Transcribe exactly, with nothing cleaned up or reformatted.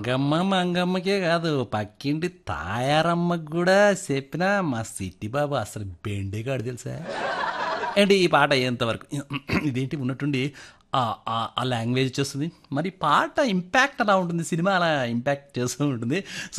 మంగమ్మ మంగమ్మకే కాదు పక్కింటి తాయారమ్మకి కూడా చెప్పినా మా సిట్టి బాబు అసలు బెండేగాడు తెలుసా. ఏంటి ఈ పాట ఎంతవరకు ఇదేంటి ఉన్నట్టుండి ఆ ఆ- ఆ లాంగ్వేజ్ వచ్చేస్తుంది. మరి పాట ఇంపాక్ట్ అలా ఉంటుంది, సినిమా అలా ఇంపాక్ట్ చేస్తూ ఉంటుంది.